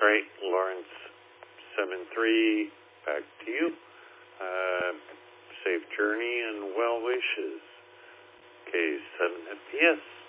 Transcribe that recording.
right, Lawrence 7-3, back to you. Safe journey and well wishes. K7 FPS.